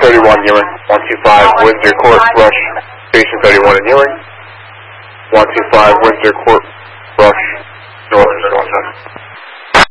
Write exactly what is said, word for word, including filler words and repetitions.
thirty-one Ewing. one two five Windsor Court, rush Station thirty-one in Ewing. one two five Windsor Court.